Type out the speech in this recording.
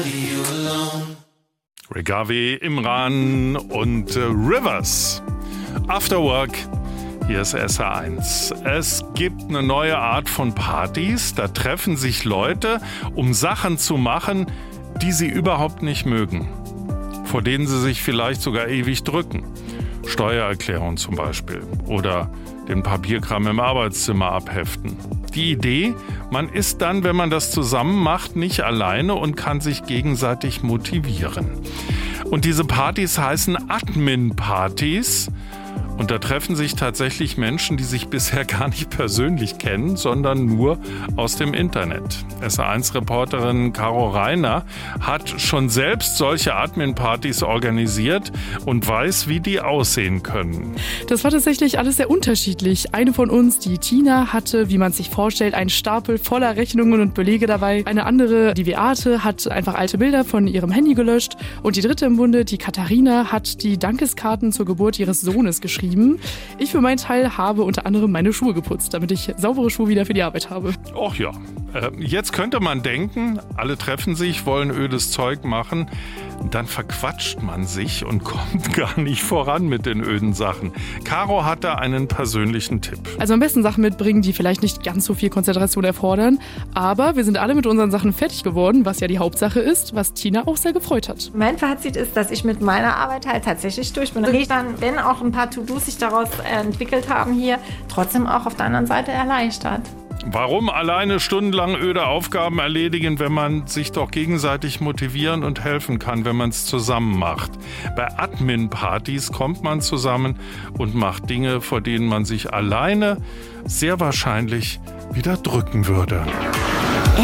Reggae, Imran und Rivers. After Work, hier ist SR1. Es gibt eine neue Art von Partys. Da treffen sich Leute, um Sachen zu machen, die sie überhaupt nicht mögen. Vor denen sie sich vielleicht sogar ewig drücken. Steuererklärung zum Beispiel. Oder den Papierkram im Arbeitszimmer abheften. Die Idee, man ist dann, wenn man das zusammen macht, nicht alleine und kann sich gegenseitig motivieren. Und diese Partys heißen Admin-Partys. Und da treffen sich tatsächlich Menschen, die sich bisher gar nicht persönlich kennen, sondern nur aus dem Internet. SR1-Reporterin Caro Reiner hat schon selbst solche Admin-Partys organisiert und weiß, wie die aussehen können. Das war tatsächlich alles sehr unterschiedlich. Eine von uns, die Tina, hatte, wie man sich vorstellt, einen Stapel voller Rechnungen und Belege dabei. Eine andere, die Beate, hat einfach alte Bilder von ihrem Handy gelöscht. Und die dritte im Bunde, die Katharina, hat die Dankeskarten zur Geburt ihres Sohnes geschrieben. Ich für meinen Teil habe unter anderem meine Schuhe geputzt, damit ich saubere Schuhe wieder für die Arbeit habe. Och ja, jetzt könnte man denken, alle treffen sich, wollen ödes Zeug machen. Dann verquatscht man sich und kommt gar nicht voran mit den öden Sachen. Caro hat da einen persönlichen Tipp. Also am besten Sachen mitbringen, die vielleicht nicht ganz so viel Konzentration erfordern. Aber wir sind alle mit unseren Sachen fertig geworden, was ja die Hauptsache ist, was Tina auch sehr gefreut hat. Mein Fazit ist, dass ich mit meiner Arbeit halt tatsächlich durch bin. Ich dann, wenn auch ein paar To-Dos sich daraus entwickelt haben hier, trotzdem auch auf der anderen Seite erleichtert. Warum alleine stundenlang öde Aufgaben erledigen, wenn man sich doch gegenseitig motivieren und helfen kann, wenn man es zusammen macht? Bei Admin-Partys kommt man zusammen und macht Dinge, vor denen man sich alleine sehr wahrscheinlich wieder drücken würde.